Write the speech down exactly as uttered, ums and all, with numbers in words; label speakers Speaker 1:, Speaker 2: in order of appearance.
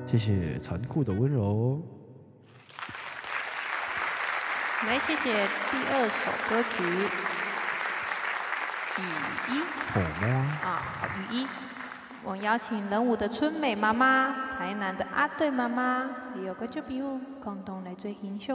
Speaker 1: 谢谢残酷的温柔。
Speaker 2: 来，谢谢第二首歌曲《雨衣》
Speaker 1: 好吗？
Speaker 2: 啊，雨衣。我邀请仁武的春美妈妈、台南的阿对妈妈，还有各就朋友共同来做欣赏。